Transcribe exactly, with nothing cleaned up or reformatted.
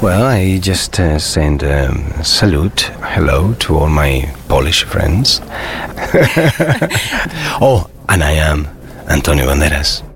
Well, I just uh, send um, salute, hello to all my Polish friends. Oh, and I am Antonio Banderas.